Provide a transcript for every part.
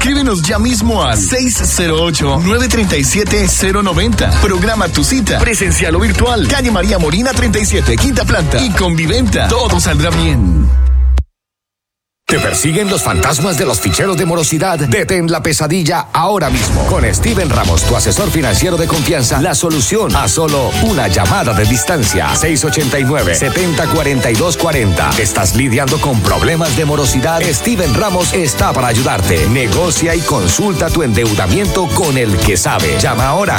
Escríbenos ya mismo al 608-937-090. Programa tu cita, presencial o virtual. Calle María Molina 37, quinta planta. Y con Viventa, todo saldrá bien. ¿Te persiguen los fantasmas de los ficheros de morosidad? Detén la pesadilla ahora mismo. Con Steven Ramos, tu asesor financiero de confianza, la solución a solo una llamada de distancia. 689-704240. ¿Estás lidiando con problemas de morosidad? Steven Ramos está para ayudarte. Negocia y consulta tu endeudamiento con el que sabe. Llama ahora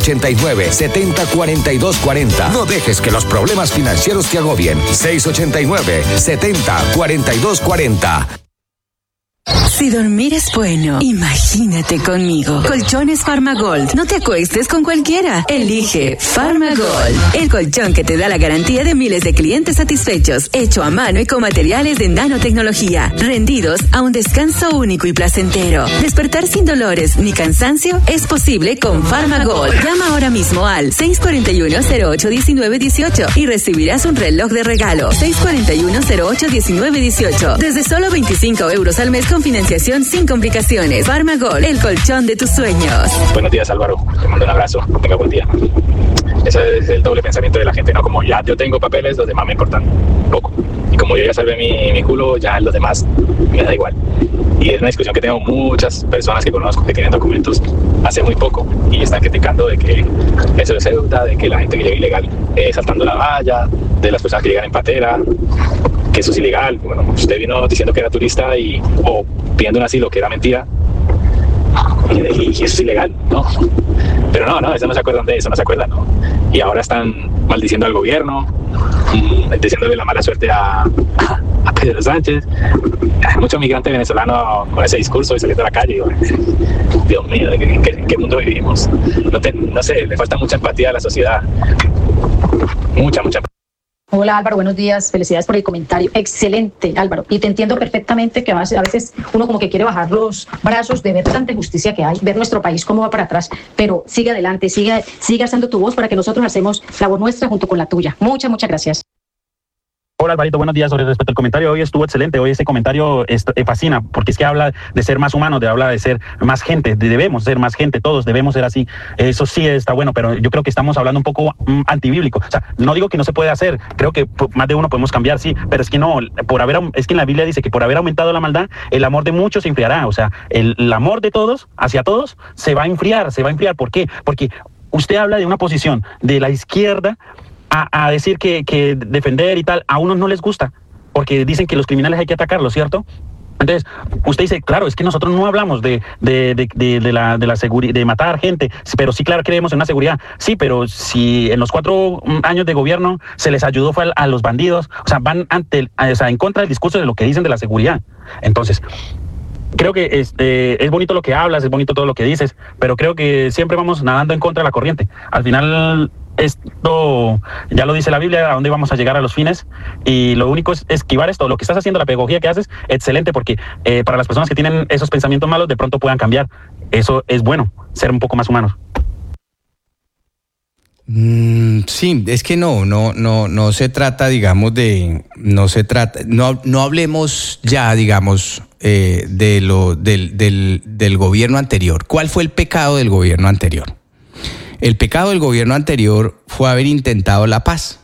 689-704240. No dejes que los problemas financieros te agobien. 689-704240. Si dormir es bueno, imagínate conmigo. Colchones Farmagold. No te acuestes con cualquiera. Elige Farmagold, el colchón que te da la garantía de miles de clientes satisfechos, hecho a mano y con materiales de nanotecnología, rendidos a un descanso único y placentero. Despertar sin dolores ni cansancio es posible con Farmagold. Llama ahora mismo al 641-08-1918 y recibirás un reloj de regalo. 641-08-1918. Desde solo 25 euros al mes con financiación sin complicaciones. Farmagold, el colchón de tus sueños. Buenos días, Álvaro. Te mando un abrazo. Tenga buen día. Ese es el doble pensamiento de la gente, ¿no? Como ya yo tengo papeles, los demás me importan poco. Y como yo ya salvé mi culo, ya los demás me da igual. Y es una discusión que tengo muchas personas que conozco que tienen documentos hace muy poco y están criticando de que eso es deuda, de que la gente que llega ilegal saltando la valla, de las personas que llegan en patera, que eso es ilegal. Bueno, usted vino diciendo que era turista o pidiendo un asilo que era mentira y eso es ilegal, ¿no? Pero no, eso no se acuerdan de eso, no se acuerdan, ¿no? Y ahora están maldiciendo al gobierno, diciéndole la mala suerte a Pedro Sánchez. Hay mucho migrante venezolano con ese discurso y saliendo a la calle. Dios mío, ¿en qué mundo vivimos? No sé, le falta mucha empatía a la sociedad. Mucha empatía. Hola Álvaro, buenos días, felicidades por el comentario, excelente Álvaro, y te entiendo perfectamente que a veces uno como que quiere bajar los brazos de ver tanta injusticia que hay, ver nuestro país cómo va para atrás, pero sigue adelante, sigue alzando tu voz para que nosotros hacemos labor nuestra junto con la tuya. Muchas gracias. Hola Alvarito, buenos días. Respecto al comentario, hoy estuvo excelente. Hoy ese comentario fascina, porque es que habla de ser más humanos, habla de ser más gente, debemos ser más gente, todos debemos ser así. Eso sí está bueno, pero yo creo que estamos hablando un poco antibíblico. O sea, no digo que no se puede hacer, creo que más de uno podemos cambiar, sí, pero es que no, es que en la Biblia dice que por haber aumentado la maldad, el amor de muchos se enfriará. O sea, el amor de todos, hacia todos, se va a enfriar. ¿Por qué? Porque usted habla de una posición de la izquierda, a decir que defender y tal, a unos no les gusta, porque dicen que los criminales hay que atacarlos, ¿cierto? Entonces, usted dice, claro, es que nosotros no hablamos de la seguridad, de matar gente, pero sí, claro, creemos en una seguridad. Sí, pero si en los 4 años de gobierno se les ayudó fue a los bandidos, o sea, van en contra del discurso de lo que dicen de la seguridad. Entonces, creo que es bonito lo que hablas, es bonito todo lo que dices, pero creo que siempre vamos nadando en contra de la corriente. Al final, esto ya lo dice la Biblia, a dónde vamos a llegar a los fines, y lo único es esquivar esto. Lo que estás haciendo, la pedagogía que haces, excelente, porque para las personas que tienen esos pensamientos malos de pronto puedan cambiar. Eso es bueno, ser un poco más humanos. Sí, es que no se trata, digamos, no hablemos ya, digamos, del gobierno anterior. ¿Cuál fue el pecado del gobierno anterior? El pecado del gobierno anterior fue haber intentado la paz.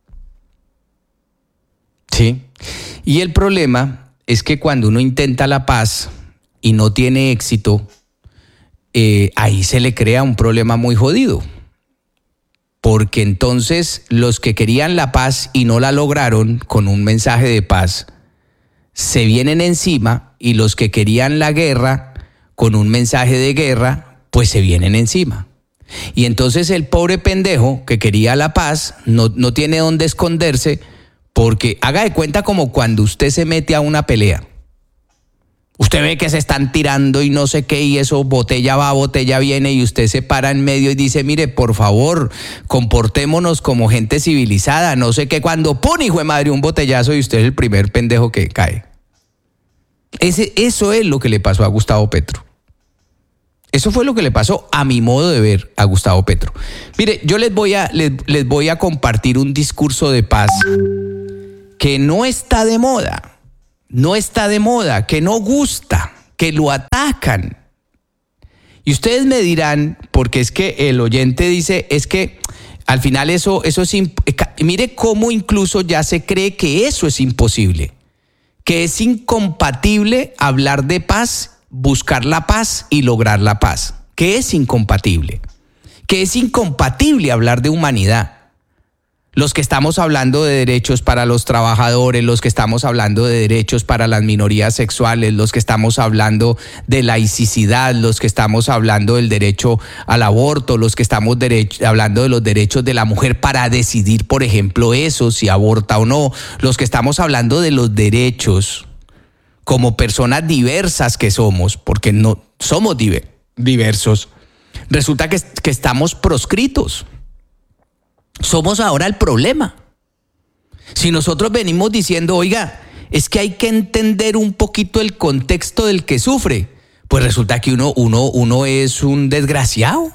¿Sí? Y el problema es que cuando uno intenta la paz y no tiene éxito, ahí se le crea un problema muy jodido. Porque entonces los que querían la paz y no la lograron con un mensaje de paz, se vienen encima, y los que querían la guerra con un mensaje de guerra, pues se vienen encima. Y entonces el pobre pendejo que quería la paz no tiene dónde esconderse, porque haga de cuenta como cuando usted se mete a una pelea. Usted ve que se están tirando y no sé qué, y eso botella va, botella viene, y usted se para en medio y dice, mire, por favor, comportémonos como gente civilizada, no sé qué, cuando pone, hijo de madre, un botellazo y usted es el primer pendejo que cae. Eso es lo que le pasó a Gustavo Petro. Eso fue lo que le pasó, a mi modo de ver, a Gustavo Petro. Mire, yo les voy a compartir un discurso de paz que no está de moda, que no gusta, que lo atacan. Y ustedes me dirán, porque es que el oyente dice, es que al final eso es... Mire cómo incluso ya se cree que eso es imposible, que es incompatible hablar de paz, buscar la paz y lograr la paz, que es incompatible hablar de humanidad. Los que estamos hablando de derechos para los trabajadores, los que estamos hablando de derechos para las minorías sexuales, los que estamos hablando de laicidad, los que estamos hablando del derecho al aborto, los que estamos hablando de los derechos de la mujer para decidir, por ejemplo, eso, si aborta o no, los que estamos hablando de los derechos como personas diversas que somos, porque no somos diversos, resulta que estamos proscritos. Somos ahora el problema. Si nosotros venimos diciendo, oiga, es que hay que entender un poquito el contexto del que sufre, pues resulta que uno es un desgraciado.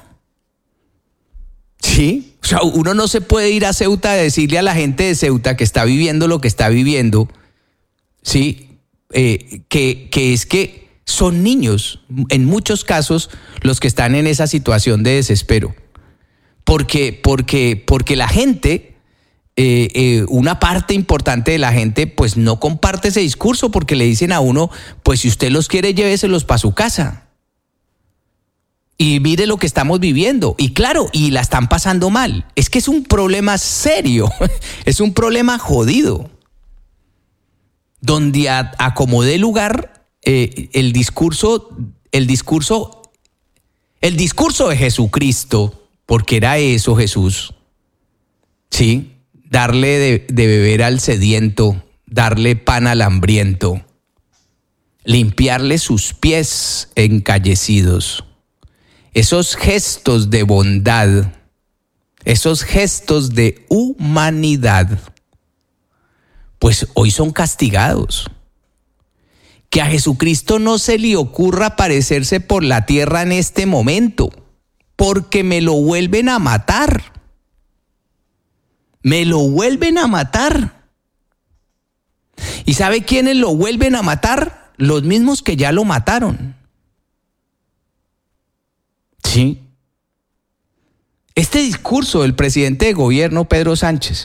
¿Sí? O sea, uno no se puede ir a Ceuta a decirle a la gente de Ceuta que está viviendo lo que está viviendo, ¿sí? Que es que son niños, en muchos casos, los que están en esa situación de desespero. Porque la gente, una parte importante de la gente, pues no comparte ese discurso, porque le dicen a uno, pues si usted los quiere, lléveselos para su casa. Y mire lo que estamos viviendo. Y claro, y la están pasando mal. Es que es un problema serio, es un problema jodido. Donde acomodé lugar el discurso de Jesucristo, porque era eso Jesús, ¿sí? Darle de beber al sediento, darle pan al hambriento, limpiarle sus pies encallecidos. Esos gestos de bondad, esos gestos de humanidad, pues hoy son castigados. Que a Jesucristo no se le ocurra aparecerse por la tierra en este momento, porque me lo vuelven a matar. Me lo vuelven a matar. ¿Y sabe quiénes lo vuelven a matar? Los mismos que ya lo mataron. Sí. Este discurso del presidente de gobierno, Pedro Sánchez,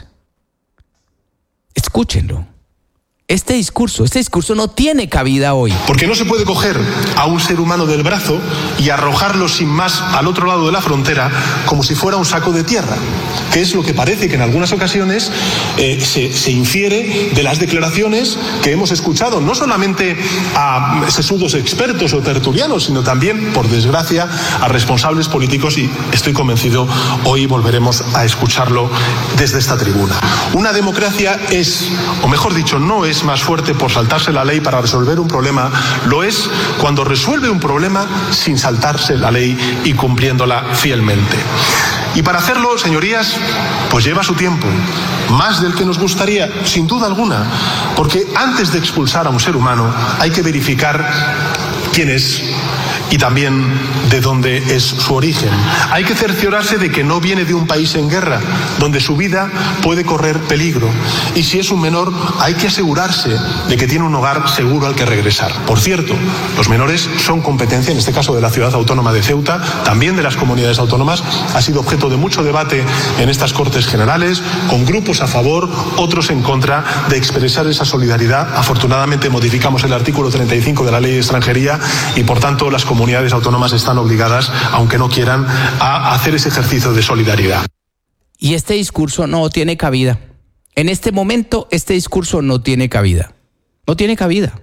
escúchenlo. Este discurso no tiene cabida hoy. Porque no se puede coger a un ser humano del brazo y arrojarlo sin más al otro lado de la frontera como si fuera un saco de tierra, que es lo que parece que en algunas ocasiones se infiere de las declaraciones que hemos escuchado, no solamente a sesudos expertos o tertulianos, sino también, por desgracia, a responsables políticos, y estoy convencido, hoy volveremos a escucharlo desde esta tribuna. Una democracia es, o mejor dicho, no es más fuerte por saltarse la ley para resolver un problema, lo es cuando resuelve un problema sin saltarse la ley y cumpliéndola fielmente. Y para hacerlo, señorías, pues lleva su tiempo, más del que nos gustaría, sin duda alguna, porque antes de expulsar a un ser humano hay que verificar quién es y también de dónde es su origen. Hay que cerciorarse de que no viene de un país en guerra, donde su vida puede correr peligro. Y si es un menor, hay que asegurarse de que tiene un hogar seguro al que regresar. Por cierto, los menores son competencia, en este caso de la ciudad autónoma de Ceuta, también de las comunidades autónomas. Ha sido objeto de mucho debate en estas Cortes Generales, con grupos a favor, otros en contra, de expresar esa solidaridad. Afortunadamente modificamos el artículo 35 de la Ley de Extranjería y, por tanto, las comunidades autónomas están obligadas, aunque no quieran, a hacer ese ejercicio de solidaridad. Y este discurso no tiene cabida. En este momento, este discurso no tiene cabida. No tiene cabida.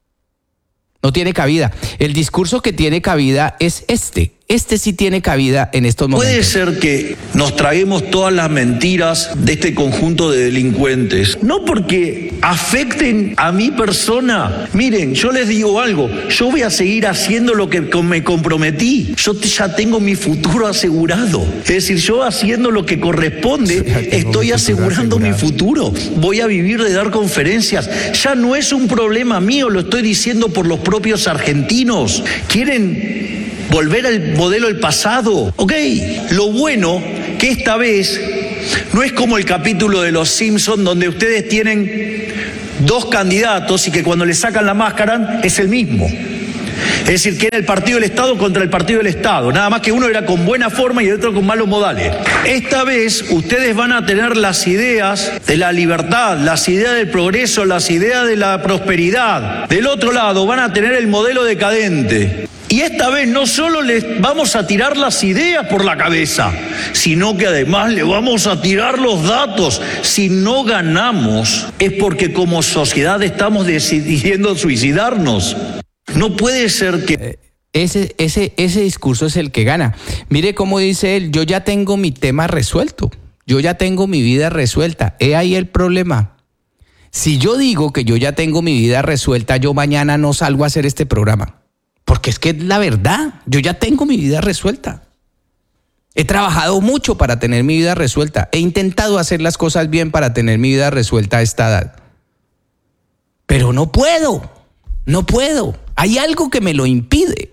No tiene cabida. El discurso que tiene cabida es este. Este sí tiene cabida en estos momentos. Puede ser que nos traguemos todas las mentiras de este conjunto de delincuentes, no porque afecten a mi persona. Miren, yo les digo algo, yo voy a seguir haciendo lo que me comprometí. Yo ya tengo mi futuro asegurado. Es decir, yo haciendo lo que corresponde, estoy asegurando mi futuro. Voy a vivir de dar conferencias. Ya no es un problema mío, lo estoy diciendo por los propios argentinos. ¿Quieren volver al modelo del pasado? Ok, lo bueno que esta vez no es como el capítulo de Los Simpson donde ustedes tienen dos candidatos y que cuando le sacan la máscara es el mismo. Es decir, que era el partido del Estado contra el partido del Estado. Nada más que uno era con buena forma y el otro con malos modales. Esta vez ustedes van a tener las ideas de la libertad, las ideas del progreso, las ideas de la prosperidad. Del otro lado van a tener el modelo decadente. Y esta vez no solo les vamos a tirar las ideas por la cabeza, sino que además le vamos a tirar los datos. Si no ganamos es porque como sociedad estamos decidiendo suicidarnos. No puede ser que... Ese discurso es el que gana. Mire cómo dice él, yo ya tengo mi tema resuelto, yo ya tengo mi vida resuelta. He ahí el problema. Si yo digo que yo ya tengo mi vida resuelta, yo mañana no salgo a hacer este programa. Porque es que es la verdad, yo ya tengo mi vida resuelta. He trabajado mucho para tener mi vida resuelta. He intentado hacer las cosas bien para tener mi vida resuelta a esta edad. Pero no puedo. Hay algo que me lo impide.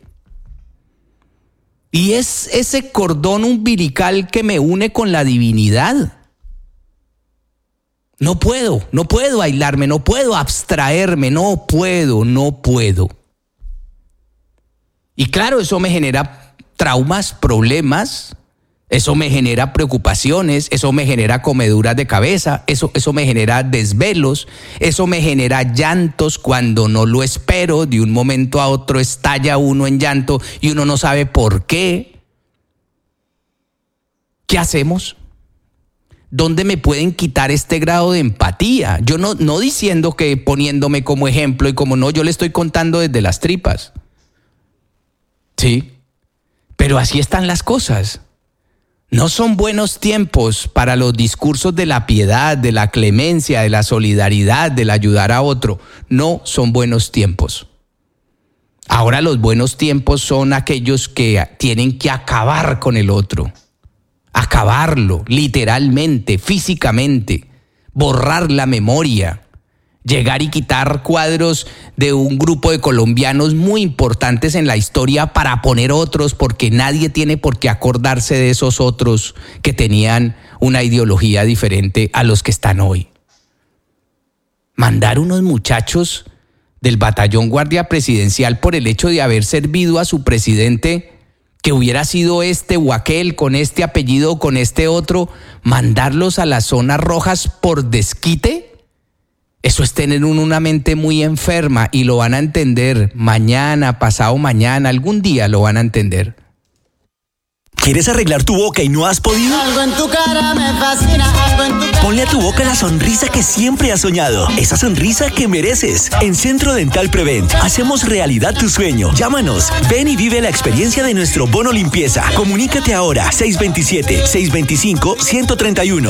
Y es ese cordón umbilical que me une con la divinidad. No puedo aislarme, no puedo abstraerme, no puedo. Y claro, eso me genera traumas, problemas, eso me genera preocupaciones, eso me genera comeduras de cabeza, eso me genera desvelos, eso me genera llantos cuando no lo espero, de un momento a otro estalla uno en llanto y uno no sabe por qué. ¿Qué hacemos? ¿Dónde me pueden quitar este grado de empatía? Yo no diciendo que poniéndome como ejemplo y como no, yo le estoy contando desde las tripas. Sí, pero así están las cosas. No son buenos tiempos para los discursos de la piedad, de la clemencia, de la solidaridad, del ayudar a otro. No son buenos tiempos. Ahora los buenos tiempos son aquellos que tienen que acabar con el otro. Acabarlo, literalmente, físicamente, borrar la memoria. Llegar y quitar cuadros de un grupo de colombianos muy importantes en la historia para poner otros, porque nadie tiene por qué acordarse de esos otros que tenían una ideología diferente a los que están hoy. Mandar unos muchachos del batallón Guardia Presidencial por el hecho de haber servido a su presidente, que hubiera sido este o aquel, con este apellido o con este otro, mandarlos a las zonas rojas por desquite. Eso es tener una mente muy enferma y lo van a entender mañana, pasado mañana, algún día lo van a entender. ¿Quieres arreglar tu boca y no has podido? Algo en tu cara me fascina, algo en tu cara. Ponle a tu boca la sonrisa que siempre has soñado, esa sonrisa que mereces. En Centro Dental Prevent hacemos realidad tu sueño. Llámanos, ven y vive la experiencia de nuestro bono limpieza. Comunícate ahora, 627-625-131,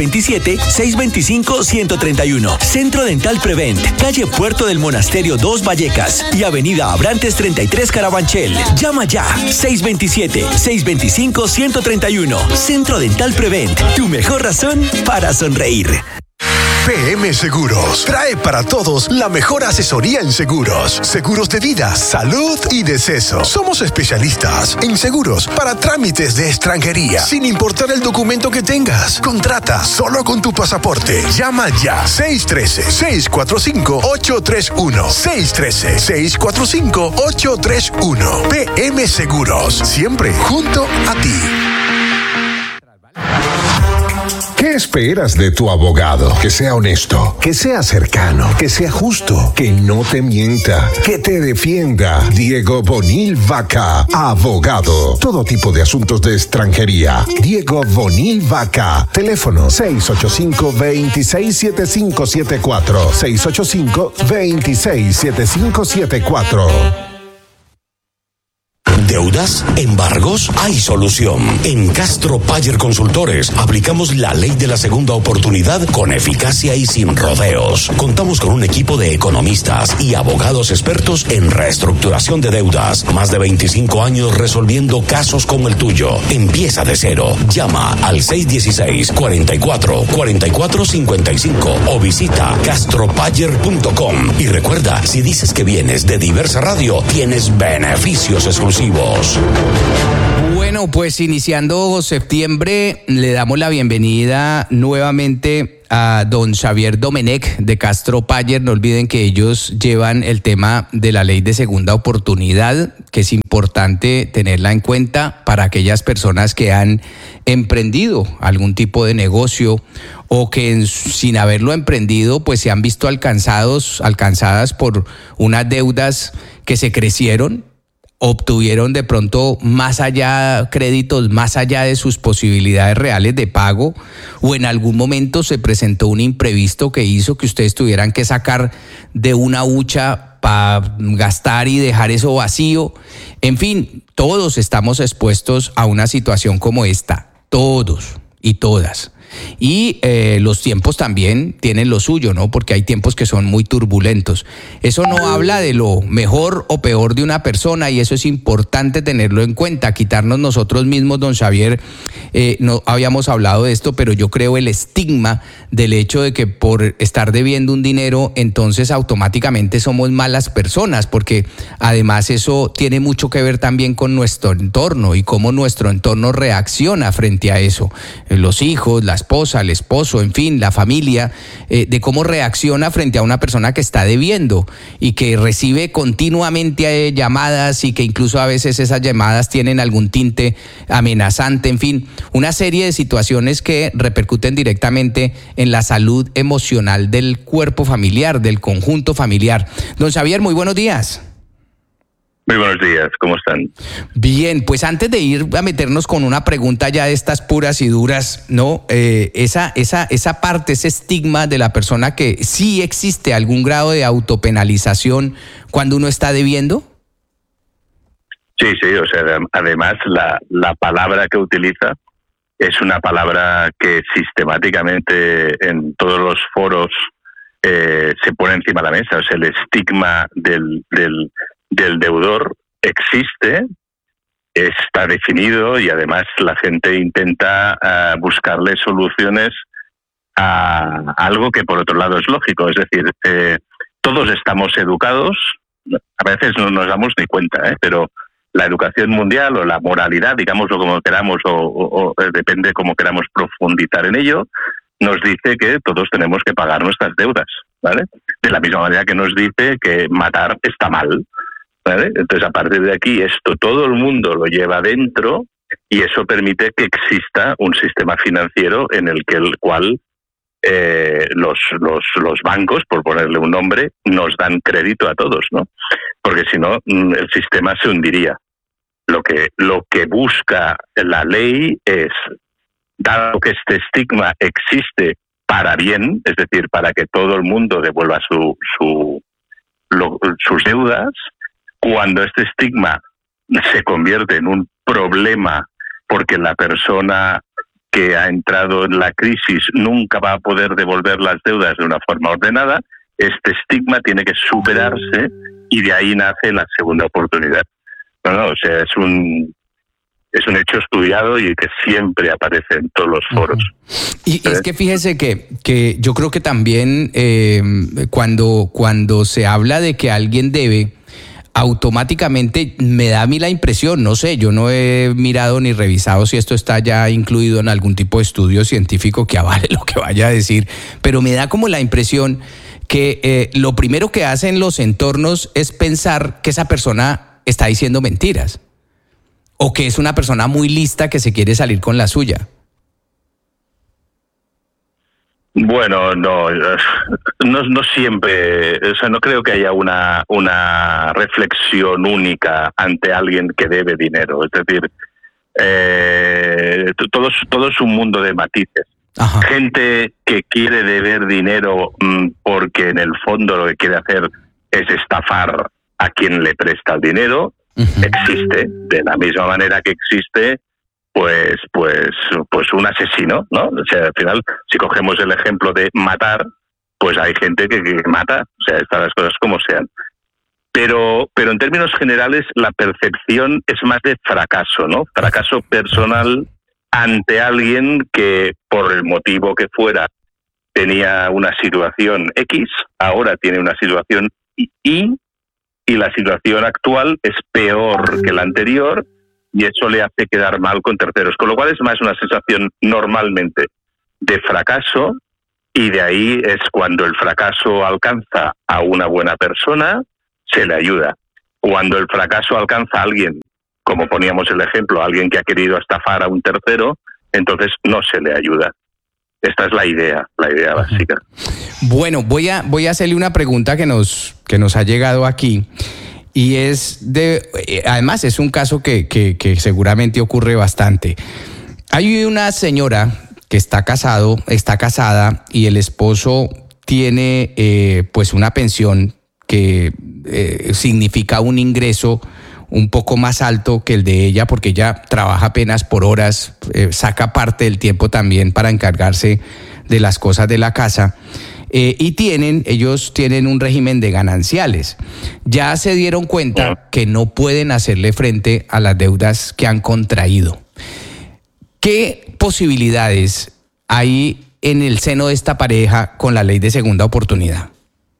627-625-131. Centro Dental Prevent, calle Puerto del Monasterio 2 Vallecas y avenida Abrantes 33 Carabanchel. Llama ya, 627-625-131. Centro Dental Prevent, tu mejor razón para sonreír. PM Seguros trae para todos la mejor asesoría en seguros. Seguros de vida, salud y deceso. Somos especialistas en seguros para trámites de extranjería, sin importar el documento que tengas. Contrata solo con tu pasaporte. Llama ya. 613-645-831. 613-645-831. PM Seguros. Siempre junto a ti. ¿Qué esperas de tu abogado? Que sea honesto, que sea cercano, que sea justo, que no te mienta, que te defienda. Diego Bonil Vaca, abogado. Todo tipo de asuntos de extranjería. Diego Bonil Vaca. Teléfono 685-267574. 685-267574. ¿Deudas? ¿Embargos? Hay solución. En Castro Payer Consultores aplicamos la ley de la segunda oportunidad con eficacia y sin rodeos. Contamos con un equipo de economistas y abogados expertos en reestructuración de deudas. Más de 25 años resolviendo casos como el tuyo. Empieza de cero. Llama al 616-44-4455 o visita castropayer.com. Y recuerda, si dices que vienes de Diversa Radio, tienes beneficios exclusivos. informativos. Bueno, pues iniciando septiembre, le damos la bienvenida nuevamente a don Xavier Domenech de Castro Payer. No olviden que ellos llevan el tema de la ley de segunda oportunidad, que es importante tenerla en cuenta para aquellas personas que han emprendido algún tipo de negocio o que sin haberlo emprendido pues se han visto alcanzadas por unas deudas que se crecieron, obtuvieron de pronto créditos más allá de sus posibilidades reales de pago, o en algún momento se presentó un imprevisto que hizo que ustedes tuvieran que sacar de una hucha para gastar y dejar eso vacío. En fin, todos estamos expuestos a una situación como esta, todos y todas. Y los tiempos también tienen lo suyo, ¿no? Porque hay tiempos que son muy turbulentos. Eso no habla de lo mejor o peor de una persona, y eso es importante tenerlo en cuenta. Quitarnos nosotros mismos, don Xavier, no habíamos hablado de esto, pero yo creo el estigma del hecho de que por estar debiendo un dinero, entonces automáticamente somos malas personas, porque además eso tiene mucho que ver también con nuestro entorno y cómo nuestro entorno reacciona frente a eso. Los hijos, la esposa, el esposo, en fin, la familia, de cómo reacciona frente a una persona que está debiendo y que recibe continuamente llamadas, y que incluso a veces esas llamadas tienen algún tinte amenazante, en fin, una serie de situaciones que repercuten directamente en la salud emocional del cuerpo familiar, del conjunto familiar. Don Xavier, muy buenos días. Muy buenos días, ¿cómo están? Bien, pues antes de ir a meternos con una pregunta ya de estas puras y duras, ¿no? Esa parte, ese estigma de la persona, que sí existe algún grado de autopenalización cuando uno está debiendo. Sí, o sea, además la palabra que utiliza es una palabra que sistemáticamente en todos los foros se pone encima de la mesa. O sea, el estigma del deudor existe, está definido, y además la gente intenta buscarle soluciones a algo que por otro lado es lógico. Es decir, todos estamos educados, a veces no nos damos ni cuenta, pero la educación mundial o la moralidad, digámoslo como queramos, o depende cómo queramos profundizar en ello, nos dice que todos tenemos que pagar nuestras deudas, ¿vale? De la misma manera que nos dice que matar está mal, ¿vale? Entonces, a partir de aquí, esto todo el mundo lo lleva dentro, y eso permite que exista un sistema financiero en el cual los bancos, por ponerle un nombre, nos dan crédito a todos, ¿no? Porque si no, el sistema se hundiría. Lo que busca la ley es, dado que este estigma existe para bien, es decir, para que todo el mundo devuelva sus deudas, cuando este estigma se convierte en un problema porque la persona que ha entrado en la crisis nunca va a poder devolver las deudas de una forma ordenada, este estigma tiene que superarse, y de ahí nace la segunda oportunidad. O sea, es un hecho estudiado y que siempre aparece en todos los foros. Y es que fíjese que yo creo que también cuando se habla de que alguien debe, automáticamente me da a mí la impresión, no sé, yo no he mirado ni revisado si esto está ya incluido en algún tipo de estudio científico que avale lo que vaya a decir, pero me da como la impresión que lo primero que hacen los entornos es pensar que esa persona está diciendo mentiras, o que es una persona muy lista que se quiere salir con la suya. Bueno, no siempre, o sea, no creo que haya una reflexión única ante alguien que debe dinero. Es decir, todo es un mundo de matices. Ajá. Gente que quiere deber dinero porque en el fondo lo que quiere hacer es estafar a quien le presta el dinero, existe, de la misma manera que existe pues un asesino, ¿no? O sea, al final, si cogemos el ejemplo de matar, pues hay gente que mata, o sea, están las cosas como sean. Pero en términos generales la percepción es más de fracaso, ¿no? Fracaso personal ante alguien que, por el motivo que fuera, tenía una situación X, ahora tiene una situación Y, y la situación actual es peor que la anterior y eso le hace quedar mal con terceros, con lo cual es más una sensación normalmente de fracaso, y de ahí es cuando el fracaso alcanza a una buena persona, se le ayuda. Cuando el fracaso alcanza a alguien, como poníamos el ejemplo, a alguien que ha querido estafar a un tercero, entonces no se le ayuda. Esta es la idea básica. Bueno, voy a hacerle una pregunta que nos ha llegado aquí, y es además es un caso que seguramente ocurre bastante. Hay una señora que está casada y el esposo tiene pues una pensión que significa un ingreso un poco más alto que el de ella, porque ella trabaja apenas por horas, saca parte del tiempo también para encargarse de las cosas de la casa, y ellos tienen un régimen de gananciales. Ya se dieron cuenta que no pueden hacerle frente a las deudas que han contraído. ¿Qué posibilidades hay en el seno de esta pareja con la ley de segunda oportunidad?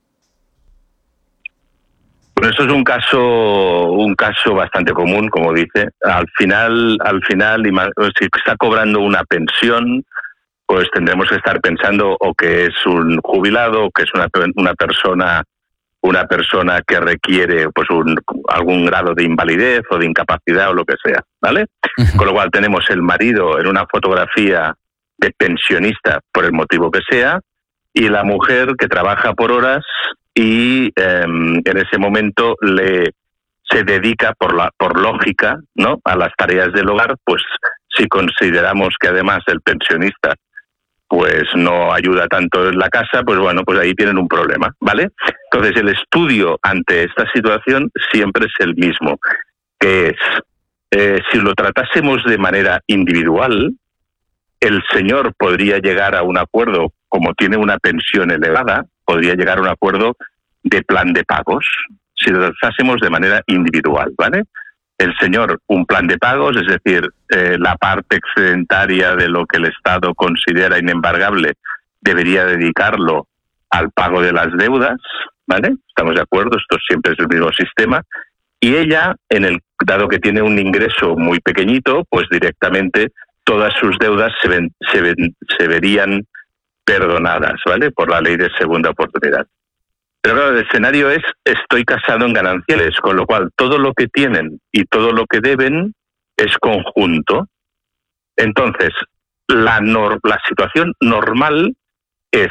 Bueno, esto es un caso bastante común, como dice. Al final, si está cobrando una pensión, pues tendremos que estar pensando o que es un jubilado, o que es una persona que requiere pues algún grado de invalidez o de incapacidad o lo que sea, ¿vale? Uh-huh. Con lo cual tenemos el marido en una fotografía de pensionista por el motivo que sea, y la mujer que trabaja por horas y en ese momento se dedica por lógica, ¿no?, a las tareas del hogar. Pues si consideramos que además el pensionista pues no ayuda tanto en la casa, pues bueno, pues ahí tienen un problema, ¿vale? Entonces el estudio ante esta situación siempre es el mismo, que es, si lo tratásemos de manera individual, el señor podría llegar a un acuerdo, como tiene una pensión elevada, podría llegar a un acuerdo de plan de pagos, si lo tratásemos de manera individual, ¿vale? El señor, un plan de pagos, es decir, la parte excedentaria de lo que el Estado considera inembargable, debería dedicarlo al pago de las deudas, ¿vale? ¿Estamos de acuerdo? Esto siempre es el mismo sistema. Y ella, dado que tiene un ingreso muy pequeñito, pues directamente todas sus deudas se verían perdonadas, ¿vale?, por la ley de segunda oportunidad. Pero claro, el escenario es, estoy casado en gananciales, con lo cual todo lo que tienen y todo lo que deben es conjunto. Entonces, la situación normal es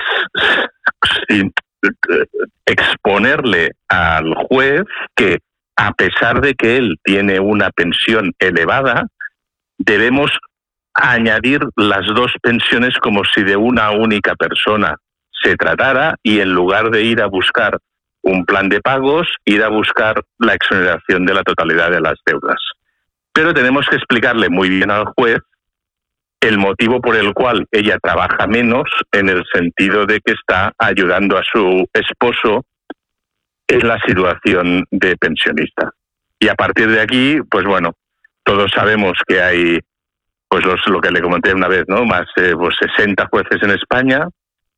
exponerle al juez que, a pesar de que él tiene una pensión elevada, debemos añadir las dos pensiones como si de una única persona se tratara, y en lugar de ir a buscar un plan de pagos, ir a buscar la exoneración de la totalidad de las deudas. Pero tenemos que explicarle muy bien al juez el motivo por el cual ella trabaja menos, en el sentido de que está ayudando a su esposo en la situación de pensionista. Y a partir de aquí, pues bueno, todos sabemos que hay, pues lo que le comenté una vez, ¿no?, más 60 jueces en España.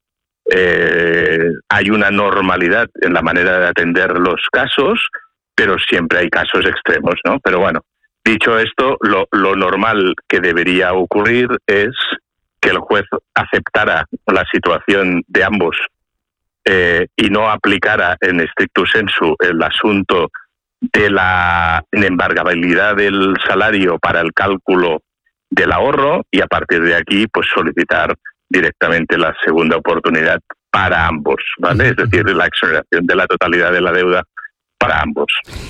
Hay una normalidad en la manera de atender los casos, pero siempre hay casos extremos, ¿no? Pero bueno, dicho esto, lo normal que debería ocurrir es que el juez aceptara la situación de ambos y no aplicara en stricto sensu el asunto de la inembargabilidad del salario para el cálculo del ahorro, y a partir de aquí pues solicitar directamente la segunda oportunidad para ambos, ¿vale? Es decir, la exoneración de la totalidad de la deuda para ambos.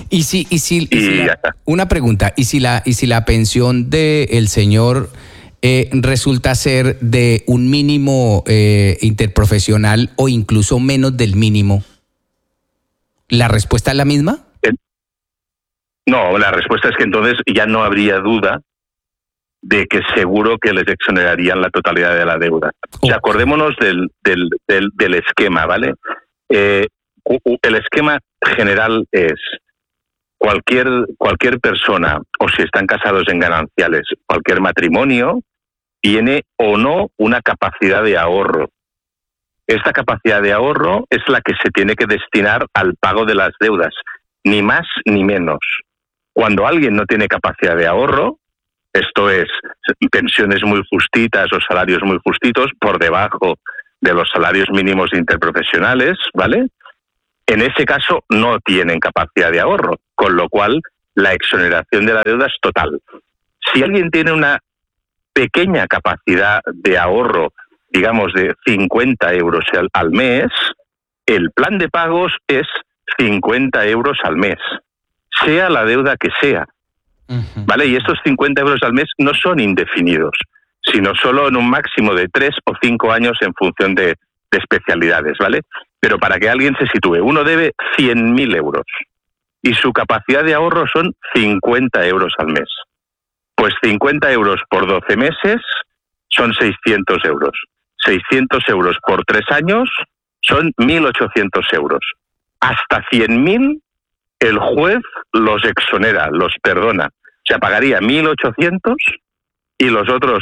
Una pregunta, ¿y si la pensión del señor resulta ser de un mínimo interprofesional o incluso menos del mínimo? ¿La respuesta es la misma? No, la respuesta es que entonces ya no habría duda de que seguro que les exonerarían la totalidad de la deuda. O sea, acordémonos del esquema, ¿vale? El esquema general es cualquier persona, o si están casados en gananciales, cualquier matrimonio, tiene o no una capacidad de ahorro. Esta capacidad de ahorro es la que se tiene que destinar al pago de las deudas. ni más ni menos. Cuando alguien no tiene capacidad de ahorro, esto es pensiones muy justitas o salarios muy justitos por debajo de los salarios mínimos interprofesionales, ¿vale? En ese caso no tienen capacidad de ahorro, con lo cual la exoneración de la deuda es total. Si alguien tiene una pequeña capacidad de ahorro, digamos de 50 euros al mes, el plan de pagos es 50 euros al mes, sea la deuda que sea, ¿vale? Y estos 50 euros al mes no son indefinidos, sino solo en un máximo de 3 o 5 años en función de especialidades, ¿vale? Pero para que alguien se sitúe, uno debe 100.000 euros y su capacidad de ahorro son 50 euros al mes. Pues 50 euros por 12 meses son 600 euros. 600 euros por 3 años son 1.800 euros. Hasta 100.000 el juez los exonera, los perdona. O sea, pagaría 1.800 y los otros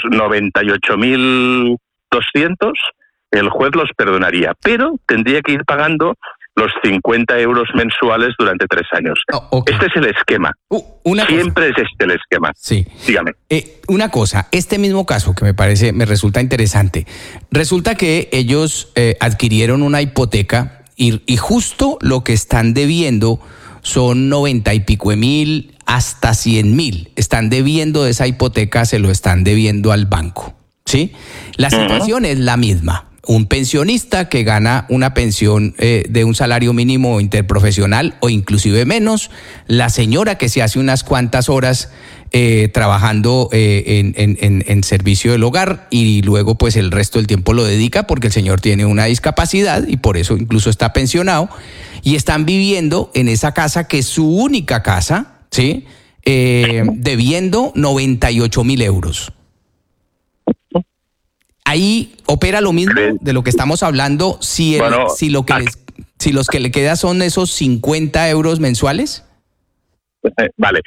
98.200 el juez los perdonaría, pero tendría que ir pagando los 50 euros mensuales durante 3 años. Este es el esquema. Siempre es este el esquema. Sí. Dígame. Una cosa, este mismo caso que me resulta interesante. Resulta que ellos adquirieron una hipoteca y justo lo que están debiendo son 90 y pico de mil hasta 100.000. Están debiendo de esa hipoteca, se lo están debiendo al banco, ¿sí? La situación es la misma. Un pensionista que gana una pensión de un salario mínimo interprofesional o inclusive menos, la señora que se hace unas cuantas horas trabajando en servicio del hogar y luego pues el resto del tiempo lo dedica porque el señor tiene una discapacidad y por eso incluso está pensionado y están viviendo en esa casa que es su única casa, ¿sí? Debiendo 98.000 euros. Ahí opera lo mismo de lo que estamos hablando, si los que le queda son esos 50 euros mensuales. Vale,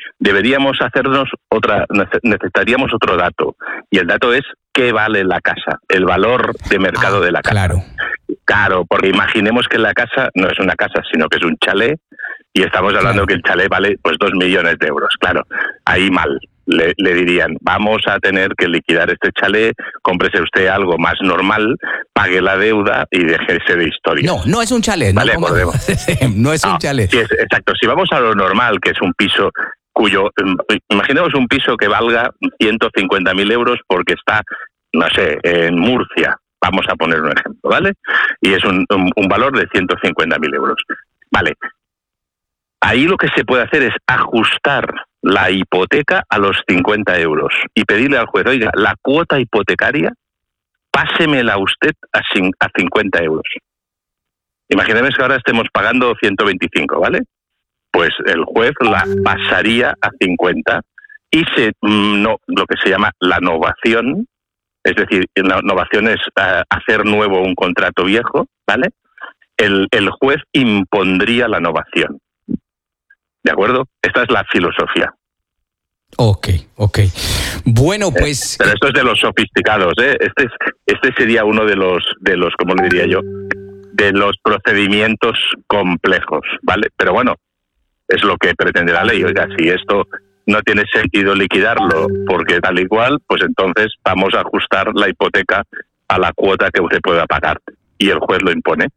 necesitaríamos otro dato, y el dato es qué vale la casa, el valor de mercado de la casa. Claro, porque imaginemos que la casa no es una casa, sino que es un chalet, y estamos hablando que el chalet vale pues 2 millones de euros. Claro, ahí mal. Le dirían, vamos a tener que liquidar este chalet, cómprese usted algo más normal, pague la deuda y déjese de historia. No es un chalet. Vale, no es un chalet. Sí, exacto, si vamos a lo normal, que es un piso imaginemos un piso que valga 150.000 euros porque está, no sé, en Murcia, vamos a poner un ejemplo, ¿vale? Y es un valor de 150.000 euros. Vale. Ahí lo que se puede hacer es ajustar la hipoteca a los 50 euros y pedirle al juez, oiga, la cuota hipotecaria, pásemela usted a 50 euros. Imaginemos que ahora estemos pagando 125, ¿vale? Pues el juez la pasaría a 50 y lo que se llama la novación, es decir, la novación es hacer nuevo un contrato viejo, ¿vale? El juez impondría la novación. ¿De acuerdo? Esta es la filosofía. Ok. Bueno, pues... Pero esto es de los sofisticados, ¿eh? Este sería uno de los, ¿cómo le diría yo? De los procedimientos complejos, ¿vale? Pero bueno, es lo que pretende la ley. Oiga, si esto no tiene sentido liquidarlo porque tal y cual, pues entonces vamos a ajustar la hipoteca a la cuota que usted pueda pagar. Y el juez lo impone.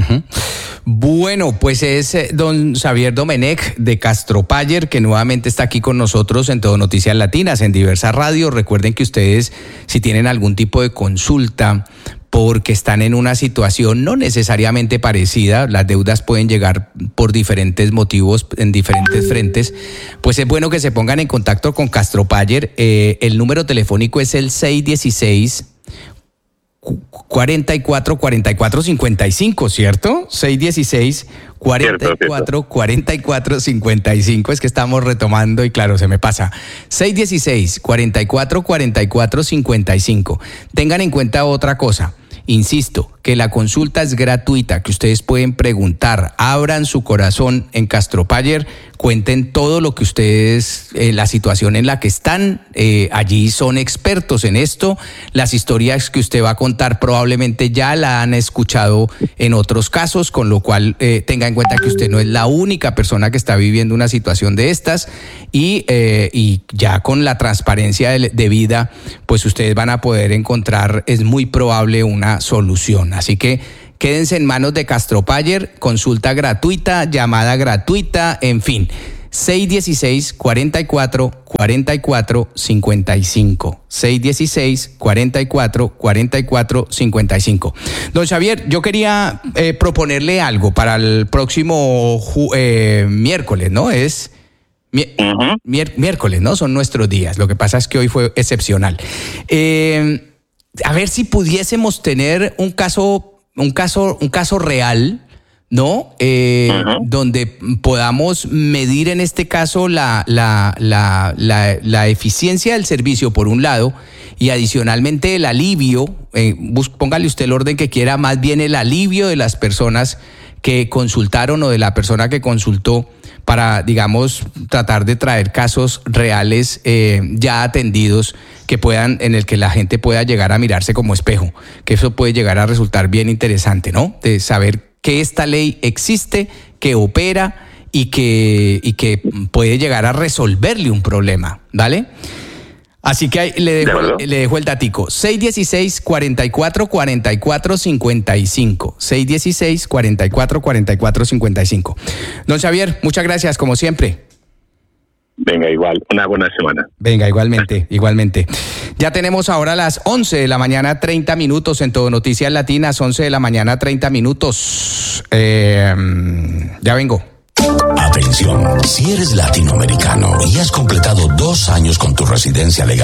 Bueno, pues es don Xavier Domenech de Castropaller, que nuevamente está aquí con nosotros en Todo Noticias Latinas, en diversas radios. Recuerden que ustedes, si tienen algún tipo de consulta porque están en una situación no necesariamente parecida, las deudas pueden llegar por diferentes motivos en diferentes frentes, pues es bueno que se pongan en contacto con Castropaller. El número telefónico es el 616 44 44 55, ¿cierto? 616 44 44 55. Es que estamos retomando y claro, se me pasa. 616 44 44 55. Tengan en cuenta otra cosa. Insisto, que la consulta es gratuita, que ustedes pueden preguntar, abran su corazón en Castropayer, cuenten todo lo que ustedes, la situación en la que están, allí son expertos en esto, las historias que usted va a contar probablemente ya la han escuchado en otros casos, con lo cual tenga en cuenta que usted no es la única persona que está viviendo una situación de estas y ya con la transparencia de vida, pues ustedes van a poder encontrar, es muy probable, una solución. Así que quédense en manos de Castropayer, consulta gratuita, llamada gratuita, en fin. 616-44-44-55. 616-44-44-55. Don Xavier, yo quería proponerle algo para el próximo miércoles, ¿no? Es miércoles, ¿no? Son nuestros días. Lo que pasa es que hoy fue excepcional. A ver si pudiésemos tener un caso real, ¿no? Donde podamos medir en este caso la eficiencia del servicio por un lado y adicionalmente el alivio, póngale usted el orden que quiera, más bien el alivio de las personas que consultaron o de la persona que consultó para, digamos, tratar de traer casos reales ya atendidos en el que la gente pueda llegar a mirarse como espejo, que eso puede llegar a resultar bien interesante, ¿no? De saber que esta ley existe, que opera y que puede llegar a resolverle un problema, ¿vale? Así que ahí le dejo el datico. 616-44-44-55. 616-44-44-55. Don Xavier, muchas gracias, como siempre. Venga, igual, una buena semana. Venga, igualmente. Ya tenemos ahora las 11 de la mañana, 30 minutos en Todo Noticias Latinas, 11 de la mañana, 30 minutos. Ya vengo. Atención, si eres latinoamericano y has completado 2 años con tu residencia legal